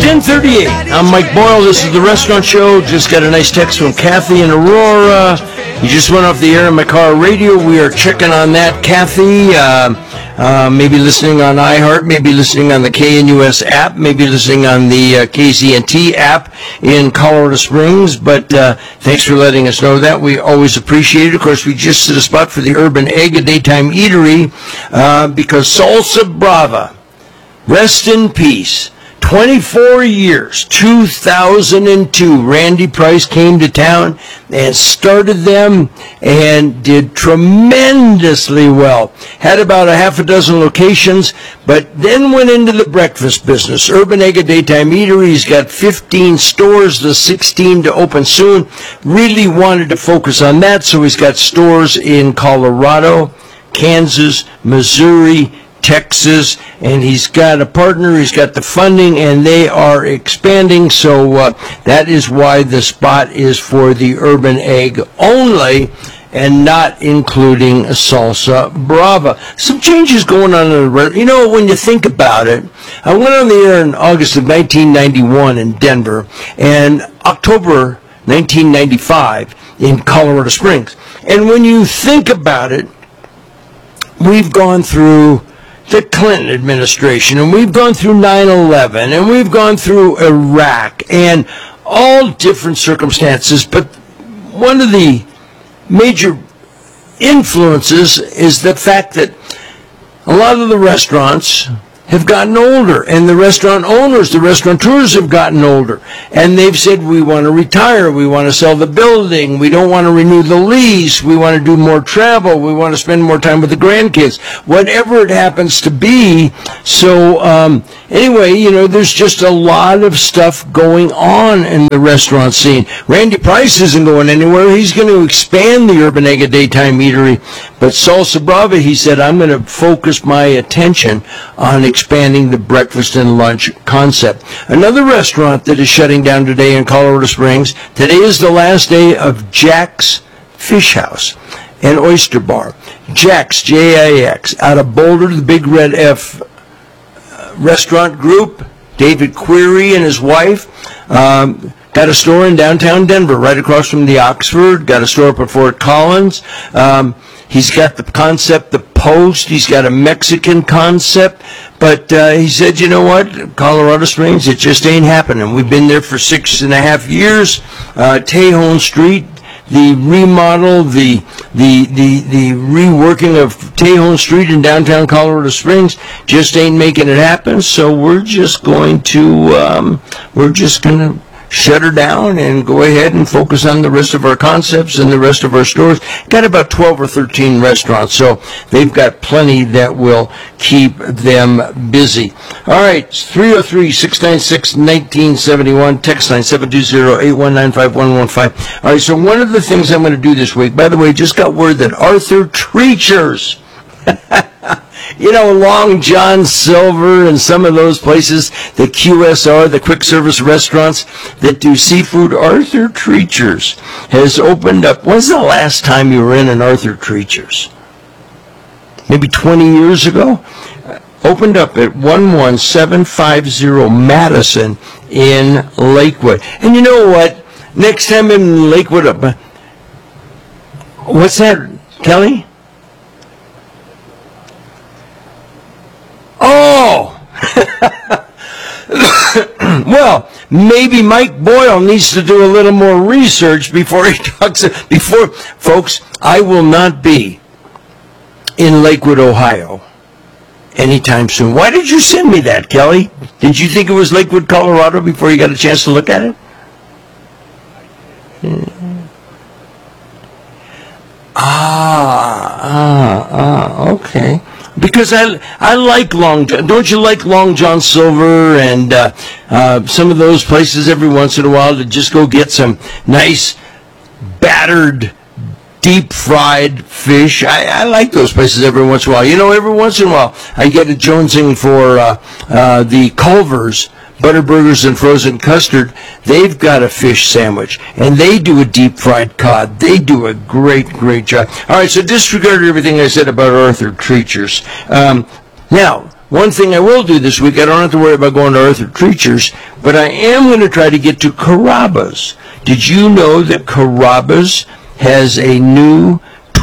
10:38. I'm Mike Boyle. This is the Restaurant Show. Just got a nice text from Kathy in Aurora. You just went off the air in my car radio. We are checking on that, Kathy. Maybe listening on iHeart, maybe listening on the KNUS app, maybe listening on the KZNT app in Colorado Springs. But thanks for letting us know that. We always appreciate it. Of course, we just set a spot for the Urban Egg, a daytime eatery, because Salsa Brava, rest in peace. 24 years, 2002, Randy Price came to town and started them and did tremendously well. Had about a half a dozen locations, but then went into the breakfast business. Urban Egg, a daytime eatery. He's got 15 stores, the 16 to open soon. Really wanted to focus on that, so he's got stores in Colorado, Kansas, Missouri, Texas, and he's got a partner, he's got the funding, and they are expanding, so that is why the spot is for the Urban Egg only, and not including Salsa Brava. Some changes going on in the, you know, when you think about it, I went on the air in August of 1991 in Denver, and October 1995 in Colorado Springs. And when you think about it, we've gone through the Clinton administration, and we've gone through 9/11, and we've gone through Iraq, and all different circumstances. But one of the major influences is the fact that a lot of the restaurants have gotten older, and the restaurant owners, the restaurateurs have gotten older, and they've said, we want to retire, we want to sell the building, we don't want to renew the lease, we want to do more travel, we want to spend more time with the grandkids, whatever it happens to be. So anyway, you know, there's just a lot of stuff going on in the restaurant scene. Randy Price isn't going anywhere. He's going to expand the Urban Egg, a daytime eatery, but Salsa Brava, he said, I'm going to focus my attention on expanding the breakfast and lunch concept. Another restaurant that is shutting down today in Colorado Springs, today is the last day of Jack's Fish House and Oyster Bar. Jack's, J-I-X, out of Boulder, the Big Red F restaurant group. David Query and his wife got a store in downtown Denver, right across from the Oxford, got a store up at Fort Collins. He's got the concept, the Post. He's got a Mexican concept. But he said, you know what, Colorado Springs, it just ain't happening. We've been there for 6.5 years. Tejon Street, the remodel, the reworking of Tejon Street in downtown Colorado Springs just ain't making it happen. So we're just going to shut her down and go ahead and focus on the rest of our concepts and the rest of our stores. Got about 12 or 13 restaurants, so they've got plenty that will keep them busy. All right, 303-696-1971, text line 720-819-5115. All right, so one of the things I'm going to do this week, by the way, just got word that Arthur Treacher's, you know, Long John Silver and some of those places, the QSR, the quick service restaurants that do seafood, Arthur Treacher's has opened up. When's the last time you were in an Arthur Treacher's? Maybe 20 years ago? Opened up at 11750 Madison in Lakewood. And you know what? Next time in Lakewood, what's that, Kelly? Oh! Well, maybe Mike Boyle needs to do a little more research before he talks. Folks, I will not be in Lakewood, Ohio anytime soon. Why did you send me that, Kelly? Did you think it was Lakewood, Colorado before you got a chance to look at it? Okay. Because I like Long John. Don't you like Long John Silver and some of those places every once in a while to just go get some nice battered, deep-fried fish? I like those places every once in a while. You know, every once in a while I get a jonesing for the Culver's Butterburgers and Frozen Custard. They've got a fish sandwich, and they do a deep-fried cod. They do a great, great job. All right, so disregard everything I said about Arthur Treacher's. Now, one thing I will do this week, I don't have to worry about going to Arthur Treacher's, but I am going to try to get to Carrabba's. Did you know that Carrabba's has a new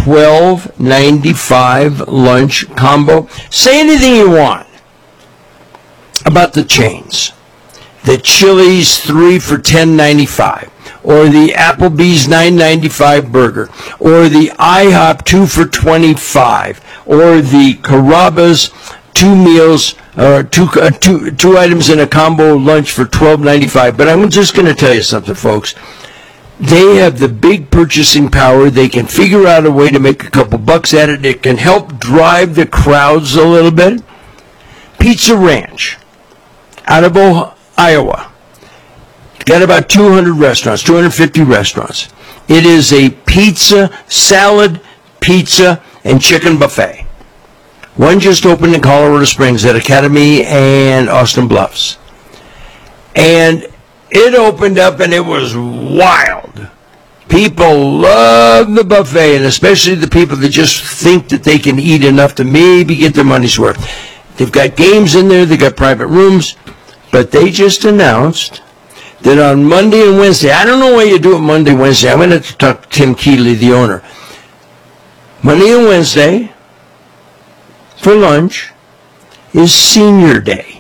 $12.95 lunch combo? Say anything you want about the chains. The Chili's 3 for $10.95, or the Applebee's $9.95 burger, or the IHOP 2 for $25, or the Carrabba's 2 meals, or two items in a combo lunch for $12.95. But I'm just going to tell you something, folks. They have the big purchasing power. They can figure out a way to make a couple bucks at it. It can help drive the crowds a little bit. Pizza Ranch out of Iowa. Got about 200 restaurants, 250 restaurants. It is a pizza, salad, pizza, and chicken buffet. One just opened in Colorado Springs at Academy and Austin Bluffs. And it opened up and it was wild. People love the buffet, and especially the people that just think that they can eat enough to maybe get their money's worth. They've got games in there, they've got private rooms, but they just announced that on Monday and Wednesday, I don't know why you do it Monday, Wednesday. I'm going to talk to Tim Keeley, the owner. Monday and Wednesday for lunch is Senior Day.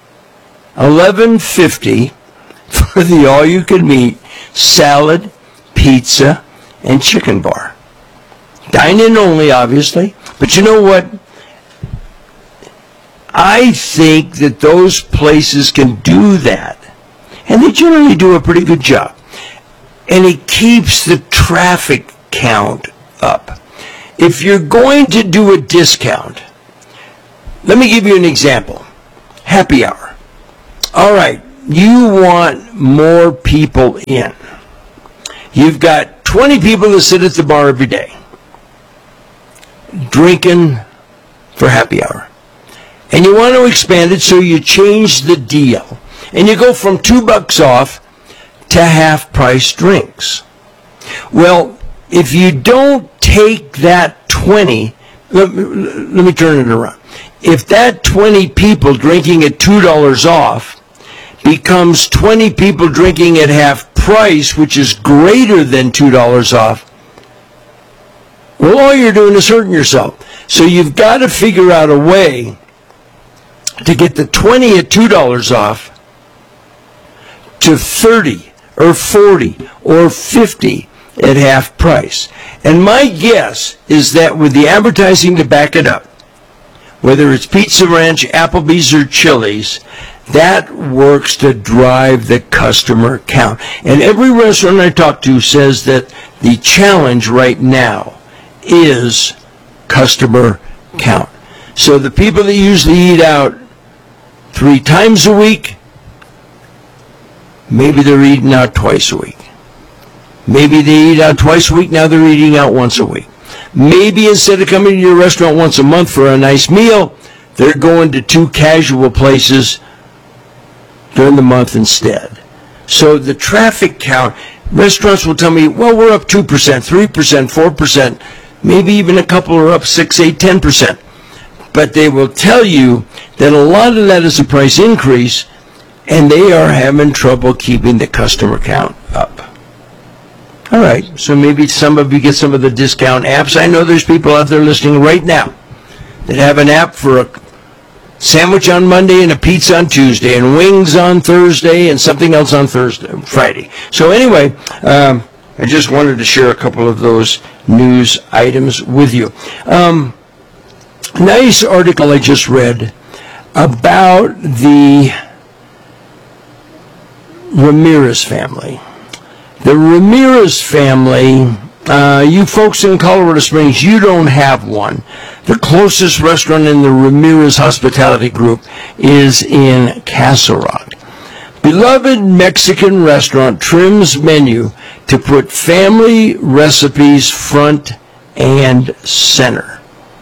$11.50 for the all-you-can-eat salad, pizza, and chicken bar. Dine-in only, obviously. But you know what? I think that those places can do that. And they generally do a pretty good job. And it keeps the traffic count up. If you're going to do a discount, let me give you an example. Happy hour. All right, you want more people in. You've got 20 people that sit at the bar every day drinking for happy hour. And you want to expand it, so you change the deal. And you go from $2 off to half-price drinks. Well, if you don't take that 20, let me turn it around. If that 20 people drinking at $2 off becomes 20 people drinking at half price, which is greater than $2 off, well, all you're doing is hurting yourself. So you've got to figure out a way to get the 20 at $2 off to 30 or 40 or 50 at half price. And my guess is that with the advertising to back it up, whether it's Pizza Ranch, Applebee's, or Chili's, that works to drive the customer count. And every restaurant I talk to says that the challenge right now is customer count. So the people that usually eat out 3 times a week, maybe they're eating out twice a week. Maybe they eat out twice a week, now they're eating out once a week. Maybe instead of coming to your restaurant once a month for a nice meal, they're going to 2 casual places during the month instead. So the traffic count, restaurants will tell me, well, we're up 2%, 3%, 4%, maybe even a couple are up 6, 8, 10%. But they will tell you that a lot of that is a price increase, and they are having trouble keeping the customer count up. All right, so maybe some of you get some of the discount apps. I know there's people out there listening right now that have an app for a sandwich on Monday and a pizza on Tuesday and wings on Thursday and something else on Friday. So anyway, I just wanted to share a couple of those news items with you. Nice article I just read about the Ramirez family. The Ramirez family, you folks in Colorado Springs, you don't have one. The closest restaurant in the Ramirez Hospitality Group is in Castle Rock. Beloved Mexican restaurant trims menu to put family recipes front and center.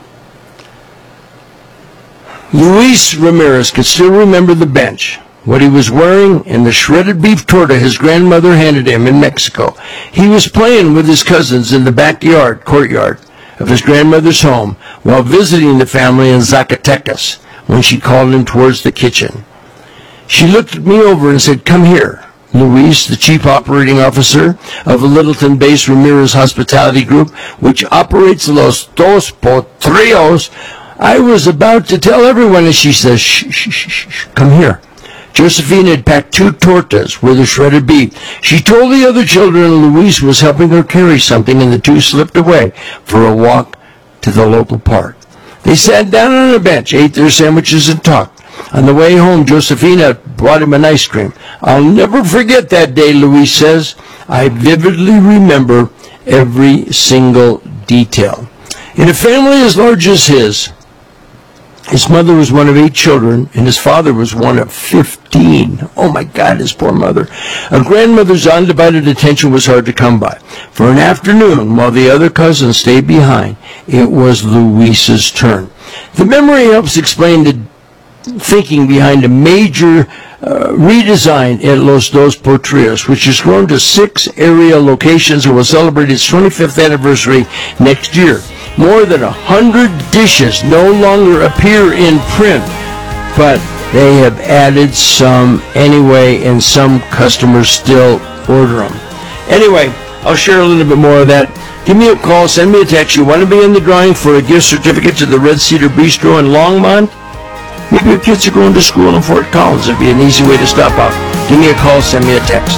Luis Ramirez could still remember the bench, what he was wearing, and the shredded beef torta his grandmother handed him in Mexico. He was playing with his cousins in the courtyard of his grandmother's home while visiting the family in Zacatecas when she called him towards the kitchen. She looked me over and said, "Come here." Luis, the chief operating officer of a Littleton-based Ramirez Hospitality Group, which operates Los Dos Potrillos. I was about to tell everyone, and she says, "Shh, shh, shh, shh, come here." Josephine had packed 2 tortas with a shredded beef. She told the other children Luis was helping her carry something, and the 2 slipped away for a walk to the local park. They sat down on a bench, ate their sandwiches, and talked. On the way home, Josefina brought him an ice cream. "I'll never forget that day," Luis says. "I vividly remember every single detail." In a family as large as his mother was one of 8 children, and his father was one of 15. Oh my God, his poor mother. A grandmother's undivided attention was hard to come by. For an afternoon, while the other cousins stayed behind, it was Luis's turn. The memory helps explain the thinking behind a major redesign at Los Dos Potrillos, which has grown to 6 area locations and will celebrate its 25th anniversary next year. More than 100 dishes no longer appear in print, but they have added some anyway, and some customers still order them. Anyway, I'll share a little bit more of that. Give me a call, send me a text. You want to be in the drawing for a gift certificate to the Red Cedar Bistro in Longmont? Maybe your kids are going to school in Fort Collins. It'd be an easy way to stop out. Give me a call, send me a text.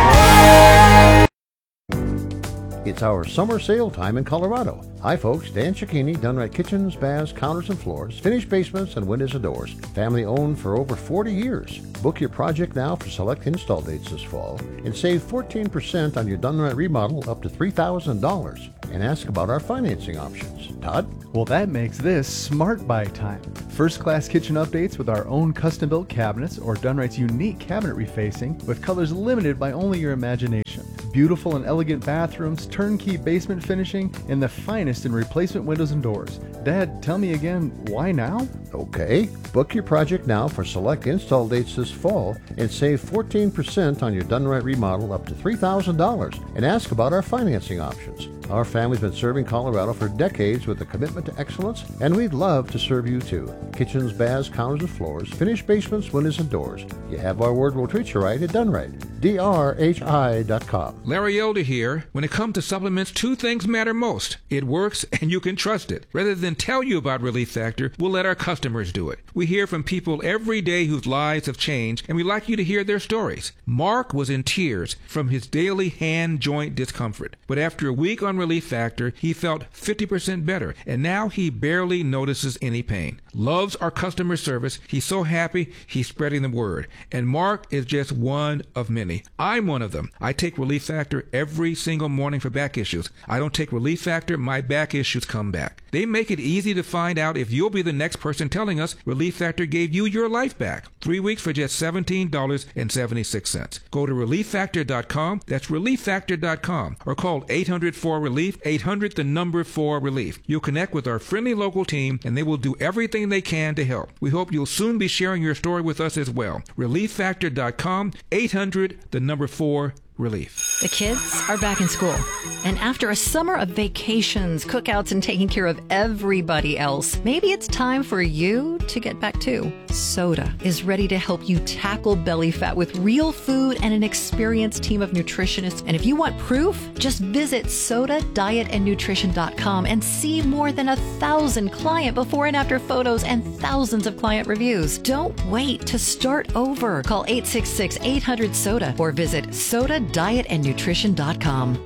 It's our summer sale time in Colorado. Hi folks, Dan Cicchini, Dunright Kitchens, Baths, Counters and Floors, finished basements and windows and doors. Family owned for over 40 years. Book your project now for select install dates this fall and save 14% on your Dunright remodel up to $3,000. And ask about our financing options. Todd? Well, that makes this Smart Buy time. First-class kitchen updates with our own custom-built cabinets or Dunright's unique cabinet refacing with colors limited by only your imagination. Beautiful and elegant bathrooms, turnkey basement finishing, and the finest in replacement windows and doors. Dad, tell me again, why now? Okay, book your project now for select install dates this fall and save 14% on your Dunright remodel up to $3,000 and ask about our financing options. Our family's been serving Colorado for decades with a commitment to excellence, and we'd love to serve you too. Kitchens, baths, counters and floors, finished basements, windows and doors. You have our word, we'll treat you right at Dunright. DRHI.com. Larry Elder here. When it comes to supplements, 2 things matter most. It works and you can trust it. Rather than tell you about Relief Factor, we'll let our customers do it. We hear from people every day whose lives have changed, and we like you to hear their stories. Mark was in tears from his daily hand joint discomfort, but after a week on Relief Factor, he felt 50% better, and now he barely notices any pain. Loves our customer service. He's so happy, he's spreading the word. And Mark is just one of many. I'm one of them. I take Relief Factor every single morning for back issues. I don't take Relief Factor, my back issues come back. They make it easy to find out if you'll be the next person telling us Relief Factor gave you your life back. 3 weeks for just $17.76. Go to ReliefFactor.com. That's ReliefFactor.com. Or call 800-4RELIEF, 800 the number 4RELIEF. You'll connect with our friendly local team, and they will do everything they can to help. We hope you'll soon be sharing your story with us as well. ReliefFactor.com, 800 the number 4RELIEF. The kids are back in school, and after a summer of vacations, cookouts, and taking care of everybody else, maybe it's time for you to get back too. Soda is ready to help you tackle belly fat with real food and an experienced team of nutritionists. And if you want proof, just visit SodaDietAndNutrition.com and see more than 1,000 client before and after photos and thousands of client reviews. Don't wait to start over. Call 866-800-SODA or visit SodaDietAndNutrition.com.